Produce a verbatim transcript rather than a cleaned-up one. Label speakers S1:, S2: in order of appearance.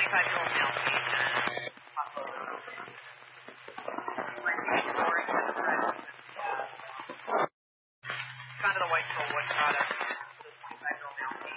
S1: try to go now, please. Kind of the white coat, what product?